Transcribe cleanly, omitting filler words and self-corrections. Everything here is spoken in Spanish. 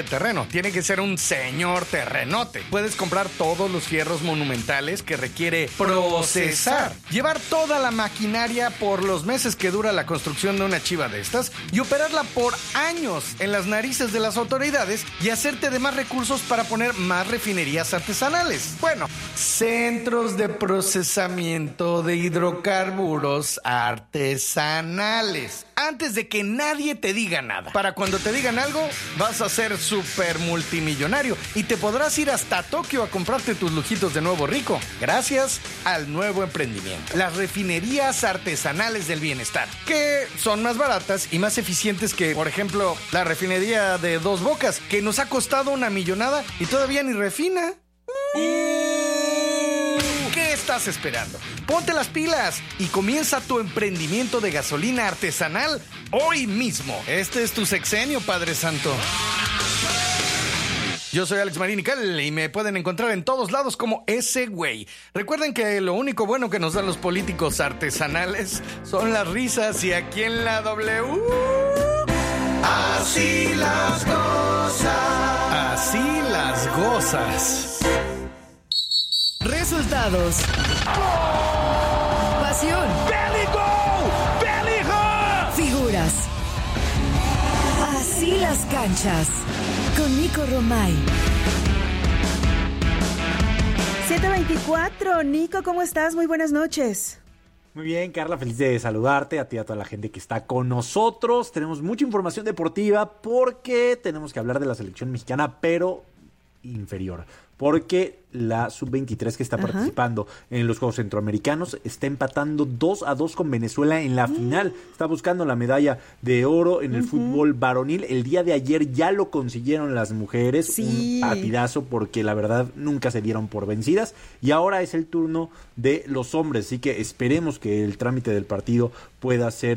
terreno. Tiene que ser un señor terrenote. Puedes comprar todos los fierros monumentales que requiere procesar. Llevar toda la maquinaria por los meses que dura la construcción de una chiva de estas y operarla por años en las narices de las autoridades y hacerte de más recursos para poner más refinerías artesanales. Bueno, centros de procesamiento de hidrocarburos artesanales. Antes de que nadie te diga nada. Para cuando te digan algo, vas a ser súper multimillonario y te podrás ir hasta Tokio a comprarte tus lujitos de nuevo rico, gracias al nuevo emprendimiento. Las refinerías artesanales del bienestar, que son más baratas y más eficientes que, por ejemplo, la refinería de Dos Bocas, que nos ha costado una millonada y todavía ni refina. ¿Qué estás esperando? Ponte las pilas y comienza tu emprendimiento de gasolina artesanal hoy mismo. Este es tu sexenio, Padre Santo. Yo soy Alex Marín y me pueden encontrar en todos lados como ese güey. Recuerden que lo único bueno que nos dan los políticos artesanales son las risas, y aquí en la W... Así las cosas. Así las gozas. Resultados. Pasión. Figuras. Así las canchas. Con Nico Romay. 7:24. Nico, ¿cómo estás? Muy buenas noches. Muy bien, Carla, feliz de saludarte, a ti y a toda la gente que está con nosotros. Tenemos mucha información deportiva porque tenemos que hablar de la selección mexicana, pero inferior. Porque la Sub-23 que está participando en los Juegos Centroamericanos está empatando 2-2 con Venezuela en la final. Está buscando la medalla de oro en el fútbol varonil. El día de ayer ya lo consiguieron las mujeres. Sí. Un partidazo porque la verdad nunca se dieron por vencidas. Y ahora es el turno de los hombres. Así que esperemos que el trámite del partido pueda ser